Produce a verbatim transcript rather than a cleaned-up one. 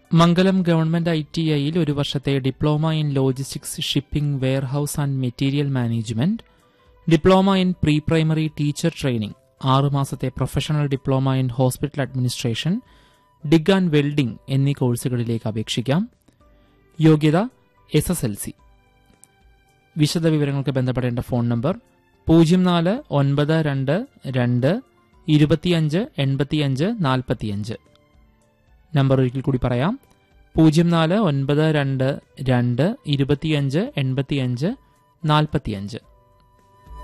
Mangalam government I T ഐയിൽ ഒരു വർഷത്തെ diploma in logistics shipping warehouse and material management, diploma in pre primary teacher training, ആറുമാസത്തെ professional diploma in hospital administration, dig and welding എന്നീ കോഴ്സുകളിലേക്ക് അപേക്ഷിക്കാം. യോഗ്യത S S L C. വിശദവിവരങ്ങൾക്ക് ബന്ധപ്പെടേണ്ട phone number പൂജ്യം നാല് ഒൻപത് രണ്ട് രണ്ട് ഇരുപത്തിയഞ്ച് എൺപത്തിയഞ്ച് നാൽപ്പത്തിയഞ്ച്. നമ്പർ ഒരിക്കൽ കൂടി പറയാം, പൂജ്യം നാല് ഒൻപത് രണ്ട് രണ്ട് ഇരുപത്തിയഞ്ച് എൺപത്തിയഞ്ച് നാൽപ്പത്തിയഞ്ച്.